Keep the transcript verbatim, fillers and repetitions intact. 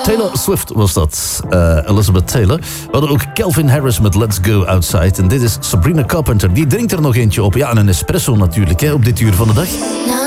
Taylor Swift was dat. Uh, Elizabeth Taylor. We hadden ook Calvin Harris met Let's Go Outside. En dit is Sabrina Carpenter. Die drinkt er nog eentje op. Ja, en een espresso natuurlijk, hè, op dit uur van de dag.